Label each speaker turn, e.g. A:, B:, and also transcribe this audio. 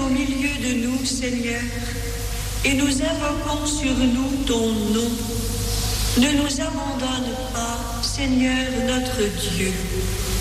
A: au milieu de nous, Seigneur, et nous invoquons sur nous ton nom. Ne nous abandonne pas, Seigneur notre Dieu.